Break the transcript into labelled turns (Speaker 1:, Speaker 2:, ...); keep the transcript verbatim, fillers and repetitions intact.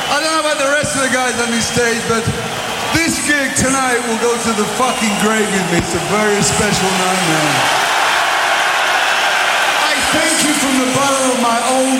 Speaker 1: I don't know about the rest of the guys on this stage, but this gig tonight will go to the fucking grave with me. It's a very special night, man. I thank you from the bottom of my own